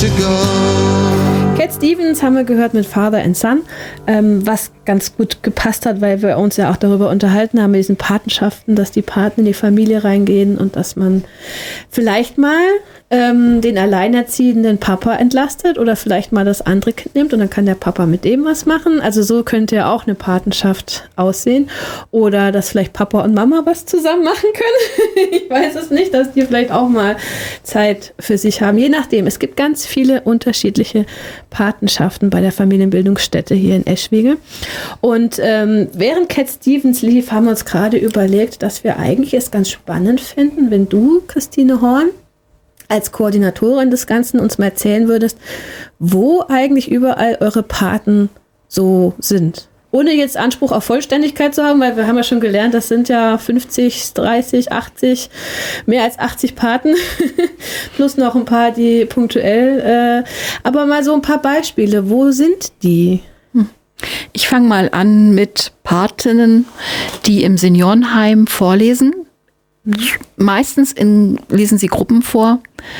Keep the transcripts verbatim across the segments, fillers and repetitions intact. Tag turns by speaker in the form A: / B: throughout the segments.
A: to go.
B: Cat Stevens haben wir gehört mit Father and Son, ähm, was ganz gut gepasst hat, weil wir uns ja auch darüber unterhalten haben, mit diesen Patenschaften, dass die Paten in die Familie reingehen und dass man vielleicht mal ähm, den alleinerziehenden Papa entlastet oder vielleicht mal das andere Kind nimmt und dann kann der Papa mit dem was machen. Also so könnte ja auch eine Patenschaft aussehen. Oder dass vielleicht Papa und Mama was zusammen machen können. Ich weiß es nicht, dass die vielleicht auch mal Zeit für sich haben. Je nachdem. Es gibt ganz viele unterschiedliche Patenschaften bei der Familienbildungsstätte hier in Eschwege. Und ähm, während Cat Stevens lief, haben wir uns gerade überlegt, dass wir eigentlich es ganz spannend finden, wenn du, Christine Horn, als Koordinatorin des Ganzen uns mal erzählen würdest, wo eigentlich überall eure Paten so sind. Ohne jetzt Anspruch auf Vollständigkeit zu haben, weil wir haben ja schon gelernt, das sind ja fünfzig, dreißig, achtzig, mehr als achtzig Paten, plus noch ein paar, die punktuell, äh, aber mal so ein paar Beispiele. Wo sind die?
C: Ich fange mal an mit Patinnen, die im Seniorenheim vorlesen. Meistens in, lesen sie Gruppen vor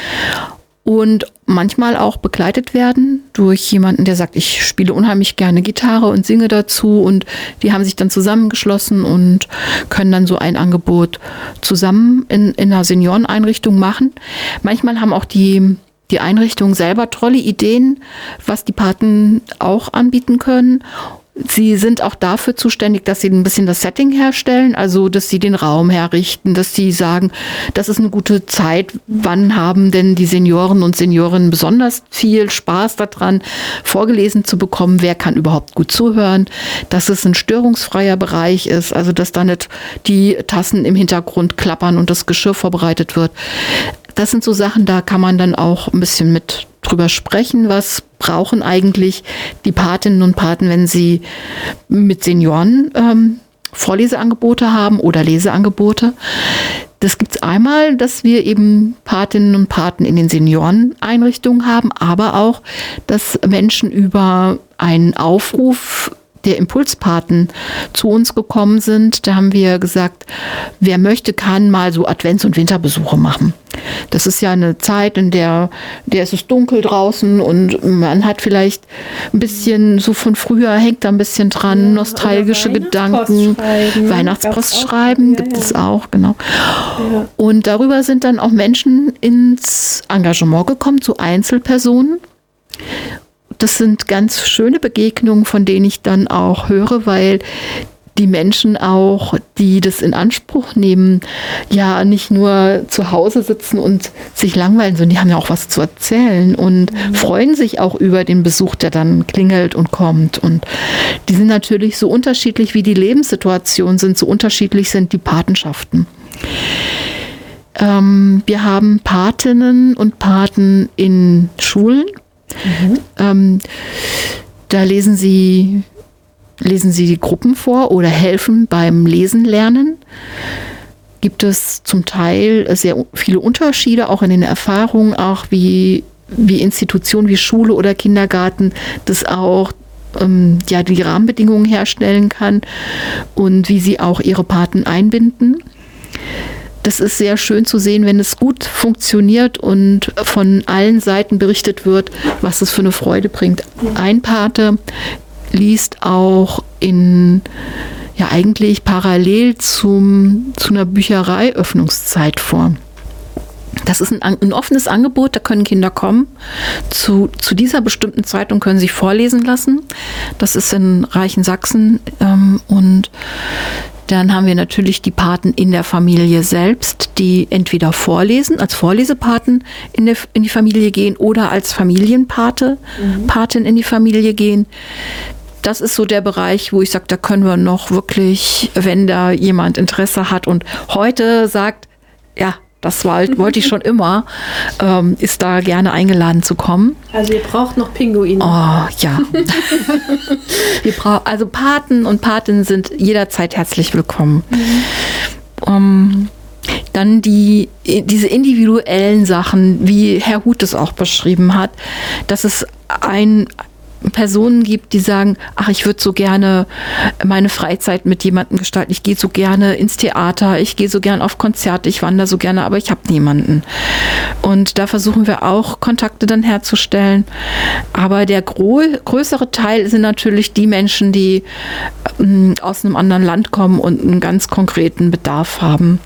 C: und manchmal auch begleitet werden durch jemanden, der sagt, ich spiele unheimlich gerne Gitarre und singe dazu, und die haben sich dann zusammengeschlossen und können dann so ein Angebot zusammen in, in einer Senioreneinrichtung machen. Manchmal haben auch die die Einrichtungen selber tolle Ideen, was die Paten auch anbieten können. Sie sind auch dafür zuständig, dass sie ein bisschen das Setting herstellen, also dass sie den Raum herrichten, dass sie sagen, das ist eine gute Zeit, wann haben denn die Senioren und Seniorinnen besonders viel Spaß daran, vorgelesen zu bekommen, wer kann überhaupt gut zuhören, dass es ein störungsfreier Bereich ist, also dass da nicht die Tassen im Hintergrund klappern und das Geschirr vorbereitet wird. Das sind so Sachen, da kann man dann auch ein bisschen mit drüber sprechen, was brauchen eigentlich die Patinnen und Paten, wenn sie mit Senioren ähm, Vorleseangebote haben oder Leseangebote. Das gibt es einmal, dass wir eben Patinnen und Paten in den Senioreneinrichtungen haben, aber auch, dass Menschen über einen Aufruf der Impulspaten zu uns gekommen sind. Da haben wir gesagt, wer möchte, kann mal so Advents- und Winterbesuche machen. Das ist ja eine Zeit, in der, der ist es dunkel draußen und man hat vielleicht ein bisschen, so von früher hängt da ein bisschen dran, ja, nostalgische Gedanken. Schreiben. Weihnachtspost schreiben ja, gibt ja. es auch, genau. Ja. Und darüber sind dann auch Menschen ins Engagement gekommen, zu Einzelpersonen. Das sind ganz schöne Begegnungen, von denen ich dann auch höre, weil die Menschen auch, die das in Anspruch nehmen, ja nicht nur zu Hause sitzen und sich langweilen, sondern die haben ja auch was zu erzählen und mhm. freuen sich auch über den Besuch, der dann klingelt und kommt. Und die sind natürlich so unterschiedlich, wie die Lebenssituationen sind, so unterschiedlich sind die Patenschaften. Ähm, wir haben Patinnen und Paten in Schulen. Mhm. Ähm, da lesen sie, lesen sie die Gruppen vor oder helfen beim Lesen lernen. Gibt es zum Teil sehr viele Unterschiede, auch in den Erfahrungen, auch wie, wie Institutionen wie Schule oder Kindergarten das auch ähm, ja, die Rahmenbedingungen herstellen kann und wie sie auch ihre Paten einbinden. Das ist sehr schön zu sehen, wenn es gut funktioniert und von allen Seiten berichtet wird, was es für eine Freude bringt. Ein Pate liest auch in, ja eigentlich parallel zum, zu einer Bücherei-Öffnungszeit vor. Das ist ein, ein offenes Angebot, da können Kinder kommen. Zu, zu dieser bestimmten Zeit und können sich vorlesen lassen. Das ist in Reichensachsen ähm, und dann haben wir natürlich die Paten in der Familie selbst, die entweder vorlesen, als Vorlesepaten in, der, in die Familie gehen oder als Familienpate, mhm. Patin in die Familie gehen. Das ist so der Bereich, wo ich sage, da können wir noch wirklich, wenn da jemand Interesse hat und heute sagt, ja, das wollte ich schon immer, ähm, ist da gerne eingeladen zu kommen.
B: Also ihr braucht noch Pinguine.
C: Oh, ja. Wir brauchen, also Paten und Patinnen sind jederzeit herzlich willkommen. Mhm. Um, dann die, diese individuellen Sachen, wie Herr Huth es auch beschrieben hat, dass es ein Personen gibt, die sagen, ach, ich würde so gerne meine Freizeit mit jemandem gestalten. Ich gehe so gerne ins Theater, ich gehe so gerne auf Konzerte, ich wandere so gerne, aber ich habe niemanden. Und da versuchen wir auch, Kontakte dann herzustellen. Aber der gro- größere Teil sind natürlich die Menschen, die ähm, aus einem anderen Land kommen und einen ganz konkreten Bedarf haben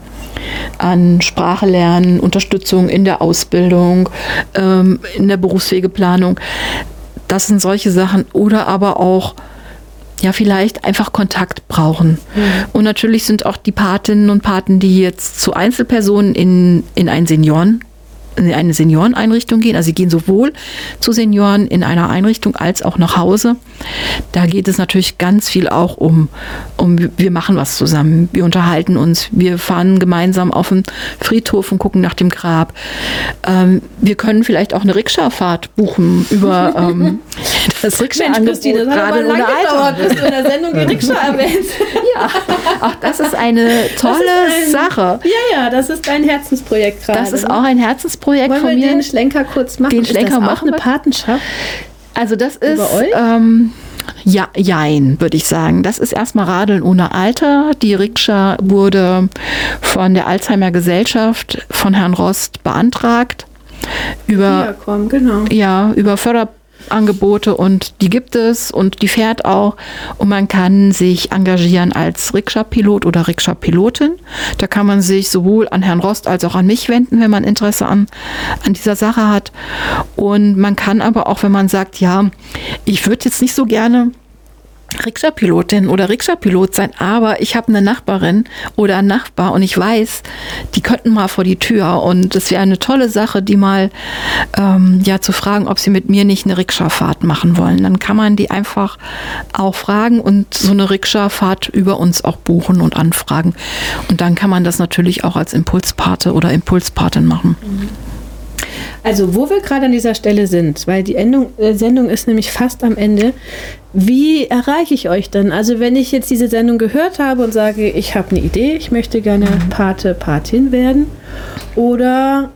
C: an Sprache lernen, Unterstützung in der Ausbildung, ähm, in der Berufswegeplanung. Das sind solche Sachen. Oder aber auch, ja, vielleicht einfach Kontakt brauchen. Mhm. Und natürlich sind auch die Patinnen und Paten, die jetzt zu Einzelpersonen in, in ein Senioren, in eine Senioreneinrichtung gehen. Also sie gehen sowohl zu Senioren in einer Einrichtung als auch nach Hause. Da geht es natürlich ganz viel auch um, um wir machen was zusammen, wir unterhalten uns, wir fahren gemeinsam auf den Friedhof und gucken nach dem Grab. Ähm, wir können vielleicht auch eine Rikscha-Fahrt buchen über ähm, das Rikscha-Angebot.
B: Das hat aber lange gedauert, bis du in der Sendung die Rikscha erwähnst.
C: Ja, auch das ist eine tolle
B: ist ein,
C: Sache.
B: Ja, ja, das ist ein Herzensprojekt gerade.
C: Das ist auch ein Herzensprojekt
B: Wollen
C: von
B: wir
C: mir.
B: Den Schlenker kurz machen?
C: Den Schlenker
B: ist das auch
C: machen
B: eine
C: wir?
B: Patenschaft?
C: Also das ist,
B: Über euch?
C: ähm, ja, jein, würde ich sagen. Das ist erstmal Radeln ohne Alter. Die Rikscha wurde von der Alzheimer Gesellschaft von Herrn Rost beantragt. Über,
B: Ja, komm, genau.
C: ja, über Förderangebote und die gibt es und die fährt auch und man kann sich engagieren als Rikscha-Pilot oder Rikscha-Pilotin. Da kann man sich sowohl an Herrn Rost als auch an mich wenden, wenn man Interesse an, an dieser Sache hat. Und man kann aber auch, wenn man sagt, ja, ich würde jetzt nicht so gerne Rikscha-Pilotin oder Rikscha-Pilot sein, aber ich habe eine Nachbarin oder einen Nachbar und ich weiß, die könnten mal vor die Tür und es wäre eine tolle Sache, die mal ähm, ja zu fragen, ob sie mit mir nicht eine Rikscha-Fahrt machen wollen. Dann kann man die einfach auch fragen und so eine Rikscha-Fahrt über uns auch buchen und anfragen. Und dann kann man das natürlich auch als Impulspate oder Impulspatin machen.
B: Also wo wir gerade an dieser Stelle sind, weil die Endung, äh, Sendung ist nämlich fast am Ende. Wie erreiche ich euch denn? Also wenn ich jetzt diese Sendung gehört habe und sage, ich habe eine Idee, ich möchte gerne Pate, Patin werden oder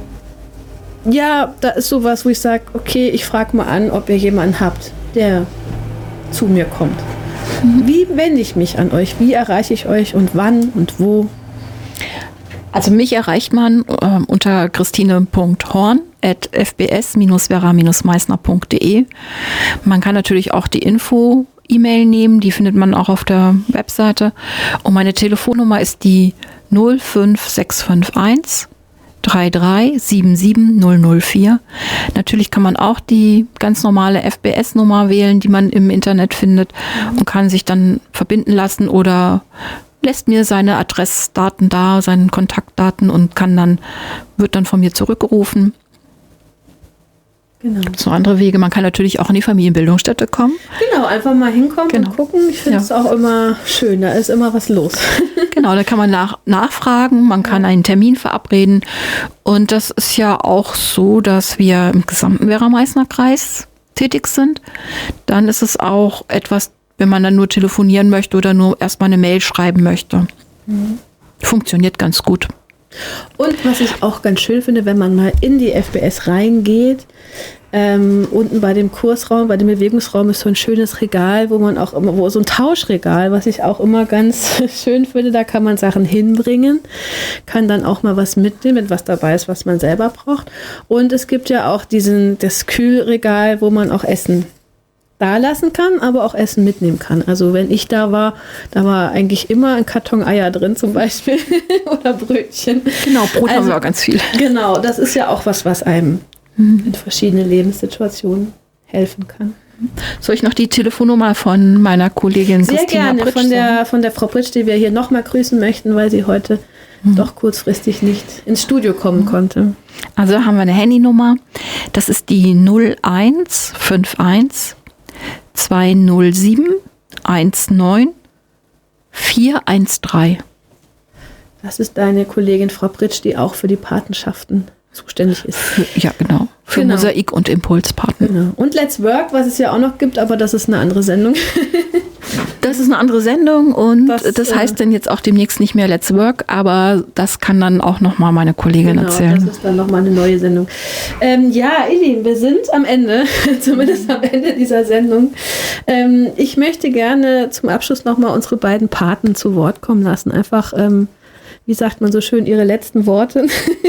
B: ja, da ist sowas, wo ich sage, okay, ich frage mal an, ob ihr jemanden habt, der zu mir kommt. Mhm. Wie wende ich mich an euch? Wie erreiche ich euch und wann und wo?
C: Also mich erreicht man äh, unter christine punkt horn at f b s vera meisner punkt de. Man kann natürlich auch die Info-E-Mail nehmen, die findet man auch auf der Webseite. Und meine Telefonnummer ist die null fünf sechs fünf eins drei drei sieben sieben null null vier. Natürlich kann man auch die ganz normale F B S-Nummer wählen, die man im Internet findet und kann sich dann verbinden lassen oder lässt mir seine Adressdaten da, seine Kontaktdaten und kann dann, wird dann von mir zurückgerufen.
B: Genau.
C: So andere Wege. Man kann natürlich auch in die Familienbildungsstätte kommen.
B: Genau, einfach mal hinkommen
C: Genau.
B: und gucken. Ich finde es ja. auch immer schön, da ist immer was los.
C: Genau, da kann man nach, nachfragen, man kann einen Termin verabreden. Und das ist ja auch so, dass wir im gesamten Werra-Meißner-Kreis tätig sind. Dann ist es auch etwas, wenn man dann nur telefonieren möchte oder nur erstmal eine Mail schreiben möchte. Mhm. Funktioniert ganz gut.
B: Und was ich auch ganz schön finde, wenn man mal in die F B S reingeht, ähm, unten bei dem Kursraum, bei dem Bewegungsraum ist so ein schönes Regal, wo man auch immer, wo so ein Tauschregal, was ich auch immer ganz schön finde, da kann man Sachen hinbringen, kann dann auch mal was mitnehmen, wenn was dabei ist, was man selber braucht. Und es gibt ja auch diesen, das Kühlregal, wo man auch Essen da lassen kann, aber auch Essen mitnehmen kann. Also wenn ich da war, da war eigentlich immer ein Karton Eier drin zum Beispiel oder Brötchen.
C: Genau, Brot
B: also,
C: haben wir auch ganz viel.
B: Genau, das ist ja auch was, was einem mhm. in verschiedenen Lebenssituationen helfen kann.
C: Soll ich noch die Telefonnummer von meiner Kollegin
B: Sehr
C: Christina
B: gerne,
C: Pritsch
B: von der, von der Frau Pritsch, die wir hier nochmal grüßen möchten, weil sie heute mhm. doch kurzfristig nicht ins Studio kommen mhm. konnte.
C: Also haben wir eine Handynummer, das ist die null eins fünf eins zwei null sieben eins neun vier eins drei.
B: Das ist deine Kollegin Frau Pritsch, die auch für die Patenschaften zuständig ist.
C: Für, ja, genau. Für
B: genau.
C: Mosaik und Impulspaten.
B: Genau. Und Let's Work, was es ja auch noch gibt, aber das ist eine andere Sendung.
C: Das ist eine andere Sendung und das,
B: das,
C: das heißt äh, dann jetzt auch demnächst nicht mehr Let's Work, aber das kann dann auch nochmal meine Kollegin
B: genau,
C: erzählen.
B: Das ist dann nochmal eine neue Sendung. Ähm, ja, ihr Lieben, wir sind am Ende, zumindest am Ende dieser Sendung. Ähm, ich möchte gerne zum Abschluss nochmal unsere beiden Paten zu Wort kommen lassen. Einfach, ähm, wie sagt man so schön, ihre letzten Worte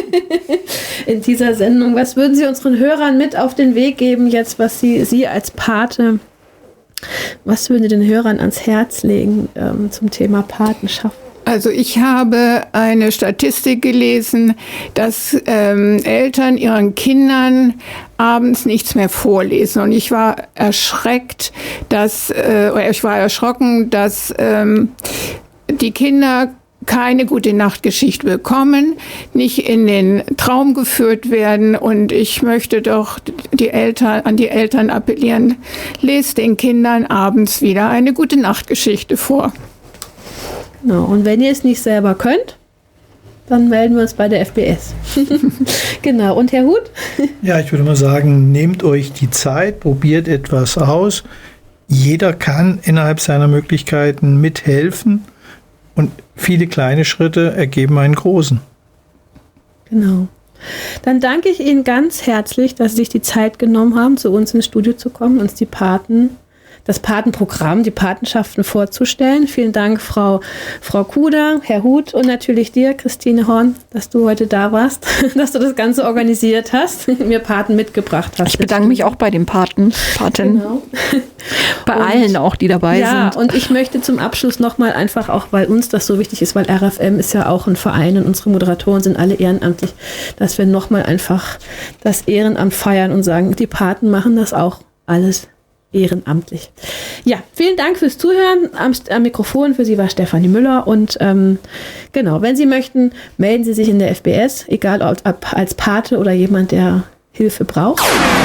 B: in dieser Sendung. Was würden Sie unseren Hörern mit auf den Weg geben jetzt, was Sie, Sie als Pate, was würden Sie den Hörern ans Herz legen ähm, zum Thema Patenschaft?
A: Also ich habe eine Statistik gelesen, dass ähm, Eltern ihren Kindern abends nichts mehr vorlesen. Und ich war erschreckt, dass, äh, oder ich war erschrocken, dass ähm, die Kinder keine gute Nachtgeschichte bekommen, nicht in den Traum geführt werden. Und ich möchte doch die Eltern, an die Eltern appellieren, lest den Kindern abends wieder eine gute Nachtgeschichte vor.
B: Genau. Und wenn ihr es nicht selber könnt, dann melden wir uns bei der F B S. Genau. Und Herr Huth?
D: Ja, ich würde mal sagen, nehmt euch die Zeit, probiert etwas aus. Jeder kann innerhalb seiner Möglichkeiten mithelfen. Und viele kleine Schritte ergeben einen großen.
B: Genau. Dann danke ich Ihnen ganz herzlich, dass Sie sich die Zeit genommen haben, zu uns ins Studio zu kommen, uns die Paten, das Patenprogramm, die Patenschaften vorzustellen. Vielen Dank, Frau, Frau Kuder, Herr Huth und natürlich dir, Christine Horn, dass du heute da warst, dass du das Ganze organisiert hast, mir Paten mitgebracht hast.
C: Ich bedanke mich auch bei den Paten, Paten. Genau. Bei und, allen auch, die dabei
B: ja,
C: sind.
B: Ja, und ich möchte zum Abschluss nochmal einfach auch, weil uns das so wichtig ist, weil R F M ist ja auch ein Verein und unsere Moderatoren sind alle ehrenamtlich, dass wir nochmal einfach das Ehrenamt feiern und sagen, die Paten machen das auch alles ehrenamtlich. Ja, vielen Dank fürs Zuhören. Am, am Mikrofon für Sie war Stefanie Müller und ähm, genau, wenn Sie möchten, melden Sie sich in der F B S, egal ob, ob als Pate oder jemand, der Hilfe braucht.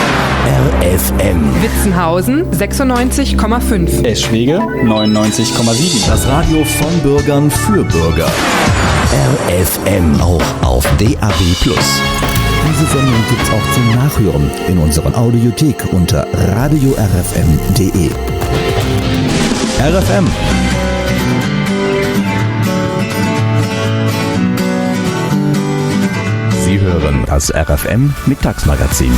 E: R F M
F: Witzenhausen sechsundneunzig Komma fünf.
E: Eschwege neunundneunzig Komma sieben. Das Radio von Bürgern für Bürger. R F M auch auf D A B plus. Diese Sendung gibt's auch zum Nachhören in unserer Audiothek unter radio r f m punkt d e. R F M. Sie hören das R F M Mittagsmagazin.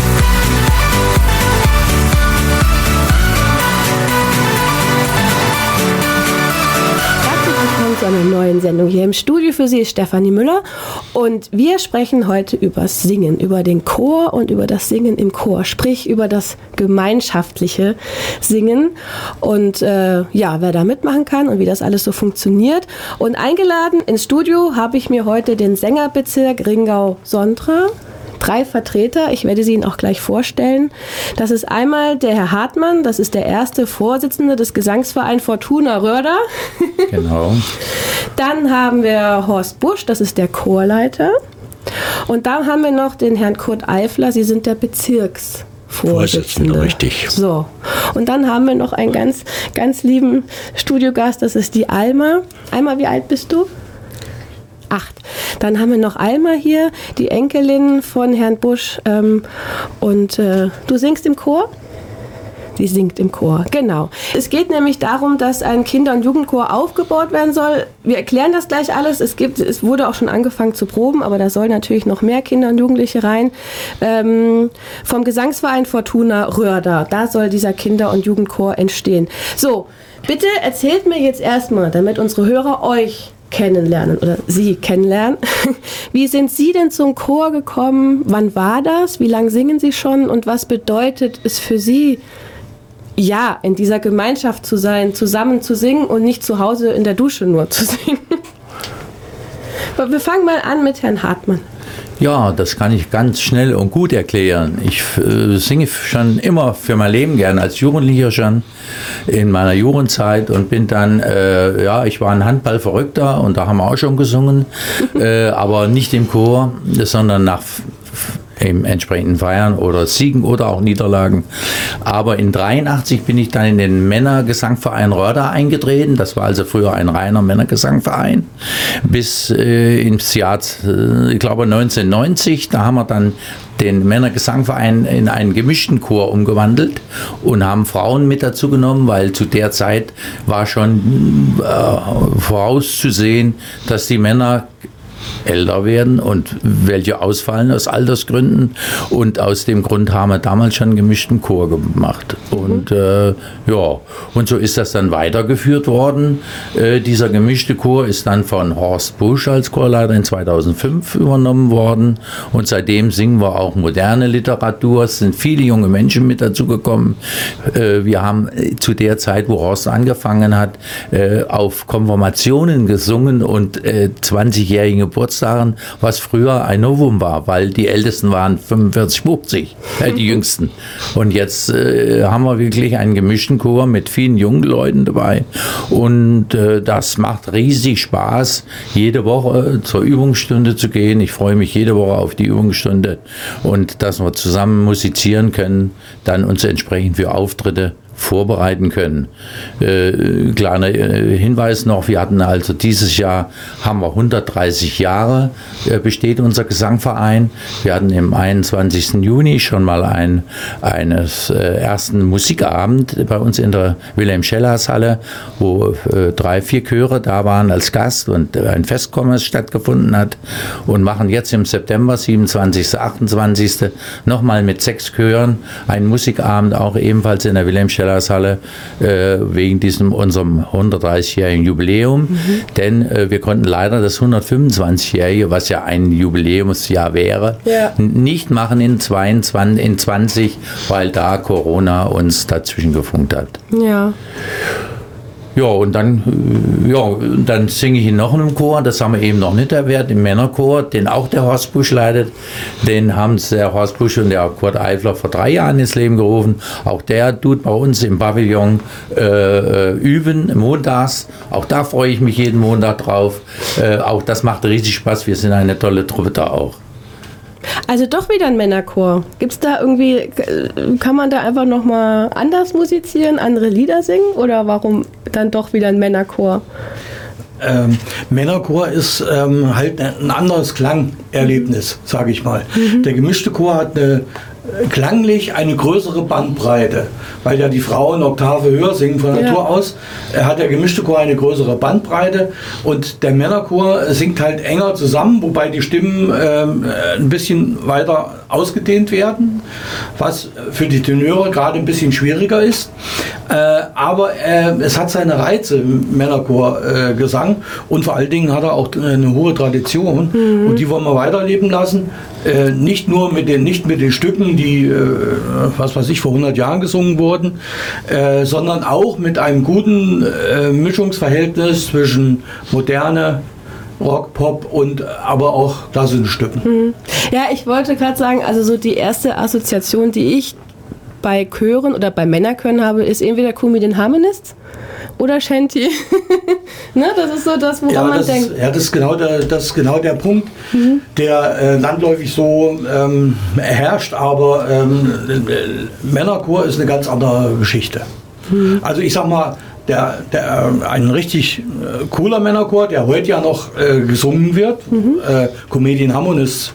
B: Zu einer neuen Sendung hier im Studio. Für Sie ist Stefanie Müller und wir sprechen heute über das Singen, über den Chor und über das Singen im Chor, sprich über das gemeinschaftliche Singen und äh, ja, wer da mitmachen kann und wie das alles so funktioniert. Und eingeladen ins Studio habe ich mir heute den Sängerbezirk Ringau-Sondra. Drei Vertreter, ich werde sie Ihnen auch gleich vorstellen. Das ist einmal der Herr Hartmann, das ist der erste Vorsitzende des Gesangsvereins Fortuna Röhrda.
G: Genau.
B: Dann haben wir Horst Busch, das ist der Chorleiter. Und dann haben wir noch den Herrn Kurt Eifler, Sie sind der Bezirksvorsitzende.
G: Richtig.
B: So. Und dann haben wir noch einen ganz, ganz lieben Studiogast, das ist die Alma. Alma, wie alt bist du? Acht. Dann haben wir noch Alma hier, die Enkelin von Herrn Busch. Ähm, und äh, du singst im Chor? Die singt im Chor, genau. Es geht nämlich darum, dass ein Kinder- und Jugendchor aufgebaut werden soll. Wir erklären das gleich alles. Es gibt, es wurde auch schon angefangen zu proben, aber da soll natürlich noch mehr Kinder und Jugendliche rein. Ähm, vom Gesangsverein Fortuna Röhrda, da soll dieser Kinder- und Jugendchor entstehen. So, bitte erzählt mir jetzt erstmal, damit unsere Hörer euch kennenlernen oder Sie kennenlernen. Wie sind Sie denn zum Chor gekommen? Wann war das? Wie lange singen Sie schon? Und was bedeutet es für Sie, ja, in dieser Gemeinschaft zu sein, zusammen zu singen und nicht zu Hause in der Dusche nur zu singen? Aber wir fangen mal an mit Herrn Hartmann.
G: Ja, das kann ich ganz schnell und gut erklären. Ich äh, singe schon immer für mein Leben gern, als Jugendlicher schon, in meiner Jugendzeit und bin dann, äh, ja, ich war ein Handballverrückter und da haben wir auch schon gesungen, äh, aber nicht im Chor, sondern nach im entsprechenden Feiern oder Siegen oder auch Niederlagen. Aber in dreiundachtzig bin ich dann in den Männergesangverein Röhrda eingetreten. Das war also früher ein reiner Männergesangverein. Bis äh, ins Jahr, äh, ich glaube neunzehnhundertneunzig, da haben wir dann den Männergesangverein in einen gemischten Chor umgewandelt und haben Frauen mit dazu genommen, weil zu der Zeit war schon äh, vorauszusehen, dass die Männer älter werden und welche ausfallen aus Altersgründen, und aus dem Grund haben wir damals schon einen gemischten Chor gemacht und äh, ja, und so ist das dann weitergeführt worden. Äh, dieser gemischte Chor ist dann von Horst Busch als Chorleiter in zweitausendfünf übernommen worden, und seitdem singen wir auch moderne Literatur. Es sind viele junge Menschen mit dazu gekommen. Äh, wir haben zu der Zeit, wo Horst angefangen hat, äh, auf Konfirmationen gesungen und äh, zwanzigjährigen Geburtstagen, was früher ein Novum war, weil die Ältesten waren fünfundvierzig, fünfzig, äh, die Jüngsten. Und jetzt äh, haben wir wirklich einen gemischten Chor mit vielen jungen Leuten dabei, und äh, das macht riesig Spaß, jede Woche zur Übungsstunde zu gehen. Ich freue mich jede Woche auf die Übungsstunde und dass wir zusammen musizieren können, dann uns entsprechend für Auftritte vorbereiten können. Äh, kleiner äh, Hinweis noch, wir hatten also dieses Jahr, haben wir hundertdreißig Jahre, äh, besteht unser Gesangverein. Wir hatten im einundzwanzigsten Juni schon mal ein, eines äh, ersten Musikabend bei uns in der Wilhelm-Schellers-Halle, wo äh, drei, vier Chöre da waren als Gast und äh, ein Festkommers stattgefunden hat, und machen jetzt im September, siebenundzwanzigsten, achtundzwanzigsten nochmal mit sechs Chören einen Musikabend, auch ebenfalls in der Wilhelm-Schellers Halle, äh, wegen diesem unserem hundertdreißigjährigen Jubiläum, mhm. denn äh, wir konnten leider das hundertfünfundzwanzigjährige, was ja ein Jubiläumsjahr wäre, ja. nicht machen in zweiundzwanzig, in zwanzig, weil da Corona uns dazwischen gefunkt hat.
B: Ja.
G: Ja, und dann, ja, dann singe ich in noch einem Chor, das haben wir eben noch nicht erwähnt, im Männerchor, den auch der Horst Busch leitet. Den haben der Horst Busch und der Kurt Eifler vor drei Jahren ins Leben gerufen. Auch der tut bei uns im Pavillon äh, üben, montags. Auch da freue ich mich jeden Montag drauf. Äh, auch das macht riesig Spaß. Wir sind eine tolle Truppe da auch.
B: Also doch wieder ein Männerchor. Gibt es da irgendwie, kann man da einfach nochmal anders musizieren, andere Lieder singen, oder warum dann doch wieder ein Männerchor?
H: Ähm, Männerchor ist ähm, halt ein anderes Klangerlebnis, sage ich mal. Mhm. Der gemischte Chor hat eine, klanglich eine größere Bandbreite, weil ja die Frauen eine Oktave höher singen von Natur ja. aus, hat der gemischte Chor eine größere Bandbreite, und der Männerchor singt halt enger zusammen, wobei die Stimmen ähm, ein bisschen weiter ausgedehnt werden, was für die Tenöre gerade ein bisschen schwieriger ist. Äh, aber äh, es hat seine Reize im Männerchorgesang, äh, und vor allen Dingen hat er auch eine hohe Tradition, mhm. und die wollen wir weiterleben lassen. Äh, nicht nur mit den, nicht mit den Stücken, die, äh, was weiß ich, vor hundert Jahren gesungen wurden, äh, sondern auch mit einem guten äh, Mischungsverhältnis zwischen moderne Rock, Pop und aber auch klassischen Stücken.
B: Mhm. Ja, ich wollte gerade sagen, also so die erste Assoziation, die ich bei Chören oder bei Männerchören habe, ist entweder Comedian Harmonists oder Shanty. Ne, das ist so das, woran
H: ja,
B: man
H: das
B: denkt.
H: Ist, ja, das ist genau der, das ist genau der Punkt, mhm. der äh, landläufig so ähm, herrscht, aber ähm, Männerchor ist eine ganz andere Geschichte. Mhm. Also ich sag mal, Der, der, ein richtig äh, cooler Männerchor, der heute ja noch äh, gesungen wird, mhm. äh, Comedian Harmonists.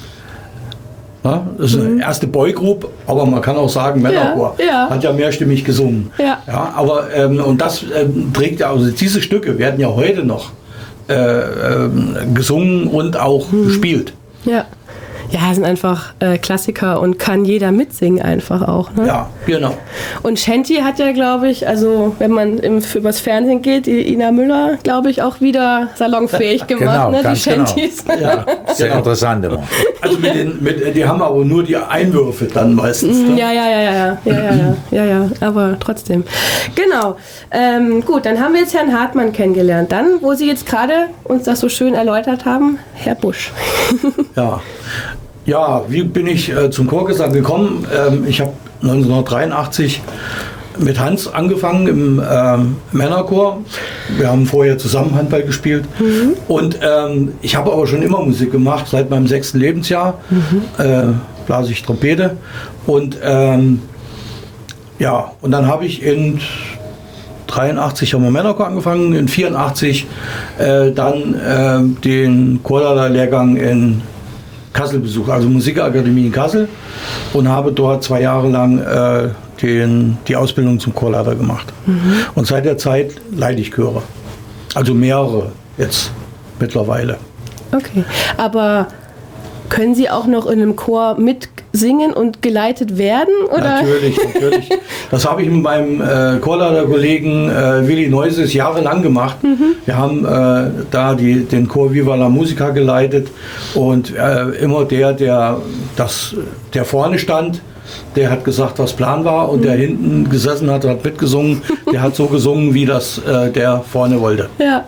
H: Ja, das ist mhm. eine erste Boygroup, aber man kann auch sagen Männerchor. Ja, ja. Hat ja mehrstimmig gesungen. Ja. Ja, aber, ähm, und das ähm, trägt ja, also diese Stücke werden ja heute noch äh, ähm, gesungen und auch mhm. gespielt.
B: Ja. Ja, sind einfach äh, Klassiker und kann jeder mitsingen einfach auch. Ne?
H: Ja, genau.
B: Und Shanty hat ja, glaube ich, also wenn man im, übers Fernsehen geht, die Ina Müller, glaube ich, auch wieder salonfähig gemacht,
G: genau,
B: ne,
G: ganz
B: die Shantys.
G: Genau. Ja, sehr genau. Interessant immer.
H: Also mit den, mit, die haben aber nur die Einwürfe dann meistens. Ne?
B: Ja, ja, ja, ja, ja, ja, ja, ja, ja, ja, aber trotzdem. Genau. Ähm, gut, dann haben wir jetzt Herrn Hartmann kennengelernt. Dann, wo Sie jetzt gerade uns das so schön erläutert haben, Herr Busch.
H: Ja. Ja, wie bin ich äh, zum Chorgesang gekommen? Ähm, ich habe neunzehnhundertdreiundachtzig mit Hans angefangen im ähm, Männerchor. Wir haben vorher zusammen Handball gespielt. Mhm. Und ähm, ich habe aber schon immer Musik gemacht, seit meinem sechsten Lebensjahr. Mhm. Äh, blase ich Trompete. Und ähm, ja, und dann habe ich in dreiundachtzig haben wir Männerchor angefangen, in vierundachtzig äh, dann äh, den Chorleiterlehrgang in Kassel besucht, also Musikakademie in Kassel, und habe dort zwei Jahre lang äh, den, die Ausbildung zum Chorleiter gemacht. Mhm. Und seit der Zeit leite ich Chöre. Also mehrere jetzt mittlerweile.
B: Okay, aber können Sie auch noch in einem Chor mitsingen und geleitet werden? Oder?
H: Natürlich, natürlich. Das habe ich mit meinem äh, Chorleiterkollegen äh, Willi Neuses jahrelang gemacht. Mhm. Wir haben äh, da die, den Chor Viva la Musica geleitet, und äh, immer der, der, das, der vorne stand, der hat gesagt, was Plan war, und mhm. der hinten gesessen hat, hat mitgesungen. Der hat so gesungen, wie das äh, der vorne wollte.
B: Ja.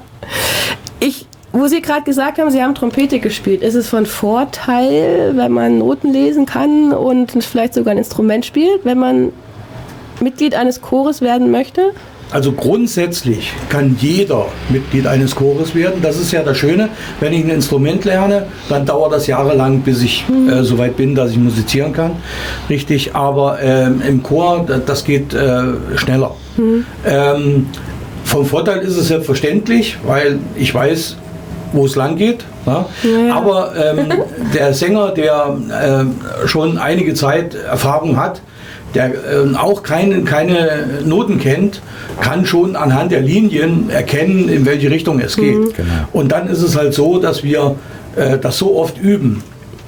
B: Ich Wo Sie gerade gesagt haben, Sie haben Trompete gespielt, ist es von Vorteil, wenn man Noten lesen kann und vielleicht sogar ein Instrument spielt, wenn man Mitglied eines Chores werden möchte?
H: Also grundsätzlich kann jeder Mitglied eines Chores werden. Das ist ja das Schöne. Wenn ich ein Instrument lerne, dann dauert das jahrelang, bis ich mhm. äh, so weit bin, dass ich musizieren kann. Richtig, aber ähm, im Chor, das geht äh, schneller. Mhm. Ähm, vom Vorteil ist es selbstverständlich, weil ich weiß, wo es lang geht. Ja? Ja. Aber ähm, der Sänger, der äh, schon einige Zeit Erfahrung hat, der äh, auch keine, keine Noten kennt, kann schon anhand der Linien erkennen, in welche Richtung es geht. Mhm. Genau. Und dann ist es halt so, dass wir äh, das so oft üben,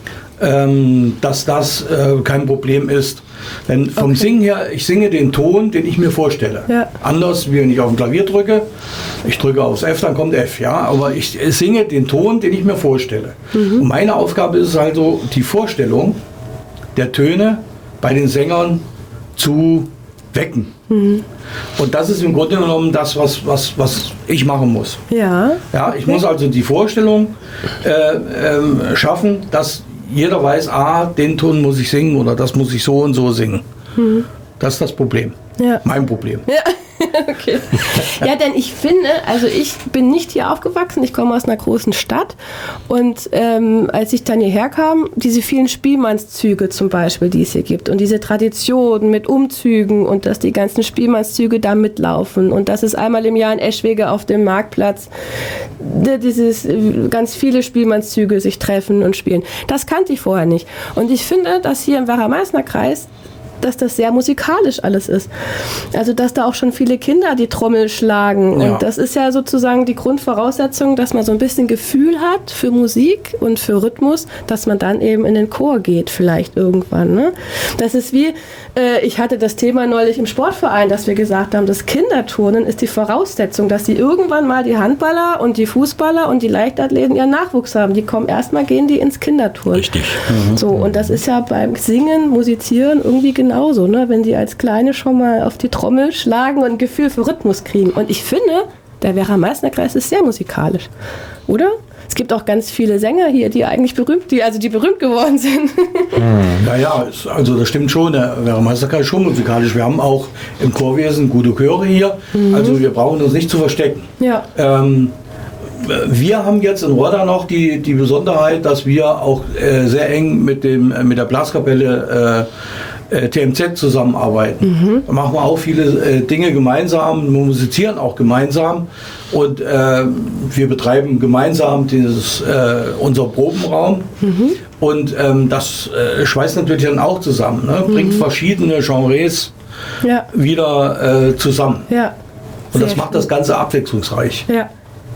H: ähm, dass das äh, kein Problem ist. Denn vom okay. Singen her, ich singe den Ton, den ich mir vorstelle. Ja. Anders, wie wenn ich auf dem Klavier drücke. Ich drücke aufs F, dann kommt F, ja. Aber ich singe den Ton, den ich mir vorstelle. Mhm. Und meine Aufgabe ist es also, die Vorstellung der Töne bei den Sängern zu wecken. Mhm. Und das ist im Grunde genommen das, was, was, was ich machen muss. Ja. Ja, ich okay. muss also die Vorstellung äh, ähm, schaffen, dass jeder weiß, ah, den Ton muss ich singen oder das muss ich so und so singen. Mhm. Das ist das Problem. Ja. Mein Problem.
B: Ja. Okay. Ja, denn ich finde, also ich bin nicht hier aufgewachsen, ich komme aus einer großen Stadt, und ähm, als ich dann hierher kam, diese vielen Spielmannszüge zum Beispiel, die es hier gibt, und diese Tradition mit Umzügen und dass die ganzen Spielmannszüge da mitlaufen und dass es einmal im Jahr in Eschwege auf dem Marktplatz dieses ganz viele Spielmannszüge sich treffen und spielen, das kannte ich vorher nicht. Und ich finde, dass hier im Werra-Meißner-Kreis, dass das sehr musikalisch alles ist. Also, dass da auch schon viele Kinder die Trommel schlagen. Ja. Und das ist ja sozusagen die Grundvoraussetzung, dass man so ein bisschen Gefühl hat für Musik und für Rhythmus, dass man dann eben in den Chor geht, vielleicht irgendwann. Ne? Das ist wie, äh, ich hatte das Thema neulich im Sportverein, dass wir gesagt haben, das Kinderturnen ist die Voraussetzung, dass sie irgendwann mal die Handballer und die Fußballer und die Leichtathleten ihren Nachwuchs haben. Die kommen erstmal, gehen die ins Kinderturnen.
I: Richtig.
B: Mhm. So, und das ist ja beim Singen, Musizieren irgendwie genau genauso, ne? Wenn sie als Kleine schon mal auf die Trommel schlagen und ein Gefühl für Rhythmus kriegen. Und ich finde, der Werra-Meißner-Kreis ist sehr musikalisch, oder? Es gibt auch ganz viele Sänger hier, die eigentlich berühmt, die also die berühmt geworden sind.
H: Naja, also das stimmt schon, der Werra-Meißner-Kreis ist schon musikalisch. Wir haben auch im Chorwesen gute Chöre hier, mhm. also wir brauchen uns nicht zu verstecken. Ja. Ähm, Wir haben jetzt in Roda noch die, die Besonderheit, dass wir auch äh, sehr eng mit, dem, äh, mit der Blaskapelle äh, äh, T M Z zusammenarbeiten. Mhm. Da machen wir auch viele äh, Dinge gemeinsam, wir musizieren auch gemeinsam, und äh, wir betreiben gemeinsam dieses, äh, unser Probenraum. Mhm. Und ähm, das äh, schweißt natürlich dann auch zusammen, ne? Bringt mhm. verschiedene Genres ja. wieder äh, zusammen. Ja. Und das macht das Ganze abwechslungsreich.
B: Ja.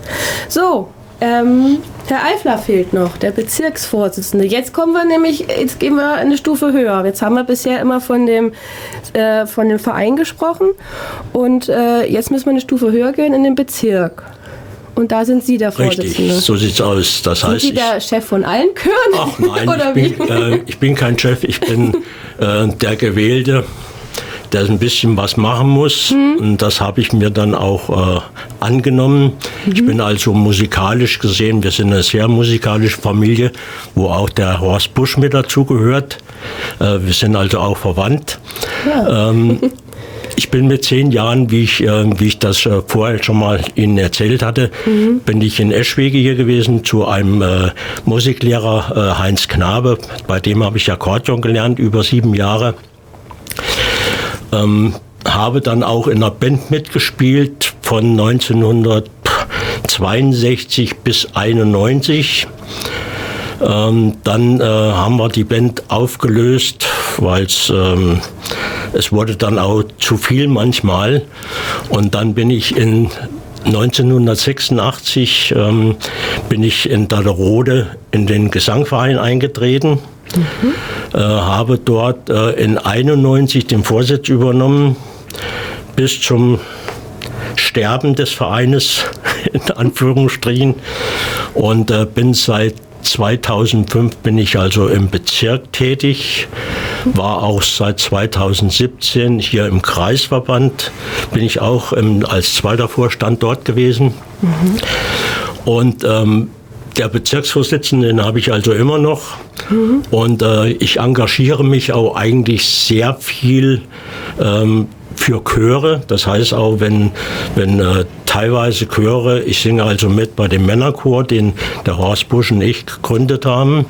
B: So, ähm, Herr Eifler fehlt noch, der Bezirksvorsitzende. Jetzt kommen wir nämlich, jetzt gehen wir eine Stufe höher. Jetzt haben wir bisher immer von dem, äh, von dem Verein gesprochen, und äh, jetzt müssen wir eine Stufe höher gehen in den Bezirk. Und da sind Sie der Vorsitzende.
I: Richtig, so sieht's aus. Das
B: sind
I: heißt,
B: Sie der
I: ich,
B: Chef von allen Chören?
I: Ach nein,
B: Oder
I: ich, bin, äh, ich bin kein Chef, ich bin äh, der Gewählte, der ein bisschen was machen muss. Mhm. Und das habe ich mir dann auch äh, angenommen. Mhm. Ich bin also musikalisch gesehen, wir sind eine sehr musikalische Familie, wo auch der Horst Busch mit dazugehört. Äh, wir sind also auch verwandt. Ja. Ähm, ich bin mit zehn Jahren, wie ich, äh, wie ich das äh, vorher schon mal Ihnen erzählt hatte, mhm. bin ich in Eschwege hier gewesen zu einem äh, Musiklehrer, äh, Heinz Knabe. Bei dem habe ich Akkordeon gelernt, über sieben Jahre. Ähm, habe dann auch in einer Band mitgespielt von neunzehnhundertzweiundsechzig bis einundneunzig. Ähm, dann äh, haben wir die Band aufgelöst, weil ähm, es wurde dann auch zu viel manchmal. Und dann bin ich in neunzehnhundertsechsundachtzig ähm, bin ich in Daderode in den Gesangverein eingetreten, mhm. äh, habe dort äh, in einundneunzig den Vorsitz übernommen bis zum Sterben des Vereines, in Anführungsstrichen, und äh, bin seit zweitausendfünf bin ich also im Bezirk tätig, war auch seit zweitausendsiebzehn hier im Kreisverband, bin ich auch im, als zweiter Vorstand dort gewesen. Mhm. Und ähm, der Bezirksvorsitzende, den habe ich also immer noch. Mhm. Und äh, ich engagiere mich auch eigentlich sehr viel ähm, für Chöre. Das heißt auch, wenn, wenn äh, teilweise Chöre, ich singe also mit bei dem Männerchor, den der Horst Busch und ich gegründet haben.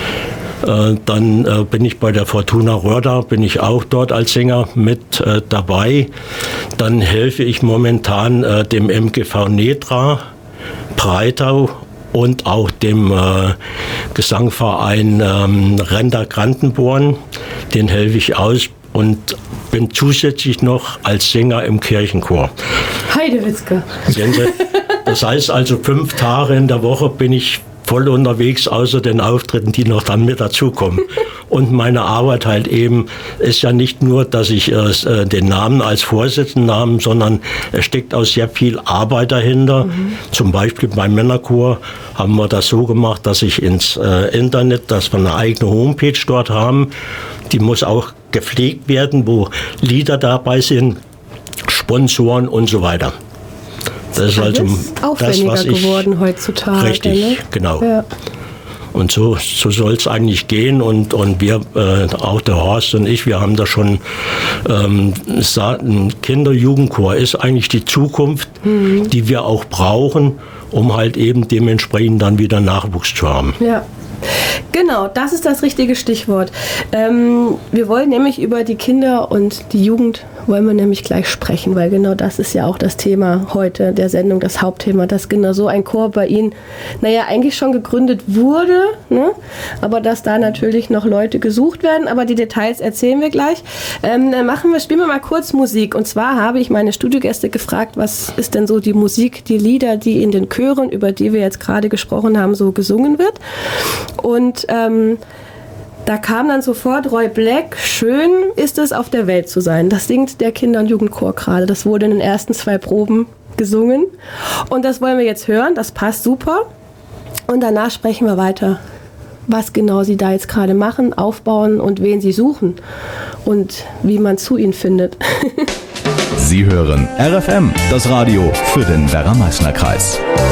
I: Äh, dann äh, bin ich bei der Fortuna Röhrda, bin ich auch dort als Sänger mit äh, dabei. Dann helfe ich momentan äh, dem M G V Nedra, Breitau und auch dem äh, Gesangverein ähm, Renda Grandenborn. Den helfe ich aus und bin zusätzlich noch als Sänger im Kirchenchor.
B: Heidewitzka.
I: Das heißt also, fünf Tage in der Woche bin ich voll unterwegs, außer den Auftritten, die noch dann mit dazukommen. Und meine Arbeit halt eben ist ja nicht nur, dass ich äh, den Namen als Vorsitzenden habe, sondern es steckt auch sehr viel Arbeit dahinter. Mhm. Zum Beispiel beim Männerchor haben wir das so gemacht, dass ich ins äh, Internet, dass wir eine eigene Homepage dort haben. Die muss auch gepflegt werden, wo Lieder dabei sind, Sponsoren und so weiter. Das ist also das, was ich
B: geworden heutzutage.
I: Richtig, ne? Genau. Ja. Und so, so soll es eigentlich gehen. Und, und wir, äh, auch der Horst und ich, wir haben da schon ähm, ein Kinder-Jugendchor ist eigentlich die Zukunft, mhm. die wir auch brauchen, um halt eben dementsprechend dann wieder Nachwuchs zu haben.
B: Ja. Genau, das ist das richtige Stichwort. Ähm, wir wollen nämlich über die Kinder und die Jugend wollen wir nämlich gleich sprechen, weil genau das ist ja auch das Thema heute der Sendung, das Hauptthema, dass genau so ein Chor bei Ihnen, naja, eigentlich schon gegründet wurde, ne? Aber dass da natürlich noch Leute gesucht werden, aber die Details erzählen wir gleich. Ähm, dann machen wir, spielen wir mal kurz Musik, und zwar habe ich meine Studiogäste gefragt, was ist denn so die Musik, die Lieder, die in den Chören, über die wir jetzt gerade gesprochen haben, so gesungen wird. Und ähm, da kam dann sofort Roy Black, schön ist es, auf der Welt zu sein. Das singt der Kinder- und Jugendchor gerade. Das wurde in den ersten zwei Proben gesungen. Und das wollen wir jetzt hören, das passt super. Und danach sprechen wir weiter, was genau sie da jetzt gerade machen, aufbauen und wen sie suchen und wie man zu ihnen findet.
E: Sie hören R F M, das Radio für den Werra-Meißner-Kreis.